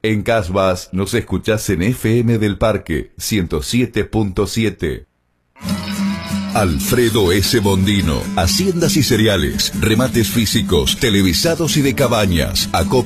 En Casbas nos escuchás en FM del Parque 107.7. Alfredo S. Bondino, haciendas y cereales, remates físicos, televisados y de cabañas,